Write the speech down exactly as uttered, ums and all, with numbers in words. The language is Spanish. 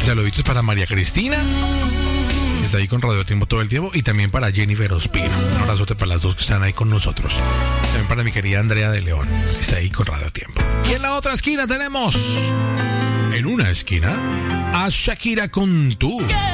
Saluditos para María Cristina, que está ahí con Radio Tiempo todo el tiempo, y también para Jennifer Ospino. Un abrazote para las dos que están ahí con nosotros. También para mi querida Andrea de León, que está ahí con Radio Tiempo. Y en la otra esquina tenemos, en una esquina, a Shakira con Tú.